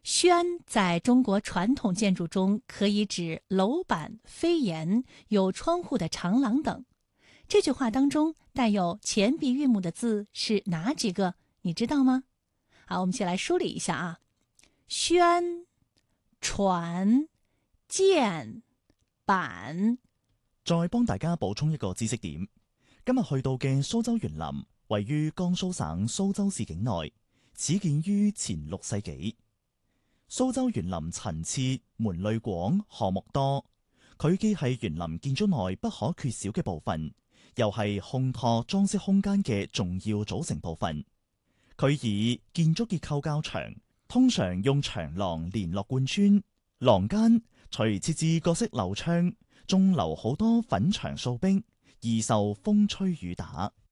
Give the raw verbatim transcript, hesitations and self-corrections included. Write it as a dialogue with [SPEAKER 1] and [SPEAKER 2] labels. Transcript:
[SPEAKER 1] 軒在中國傳統建築中可以指樓板、飛檐、有窗戶的長廊等。這句話當中帶有前鼻韻母的字是哪幾個？你知道嗎？好，我們先來梳理一下啊。軒、傳、建、板。
[SPEAKER 2] 再幫大家補充一個知識點。今日去到嘅蘇州園林位於江蘇省蘇州市境內，始建於前六世紀。蘇州園林層次門類廣，項目多，佢既係園林建築內不可缺少嘅部分，又係烘托裝飾空間嘅重要組成部分。佢以建築結構較長，通常用長廊連絡貫穿，廊間除設置各式樓窗，仲留好多粉牆掃壁，易受風吹雨打。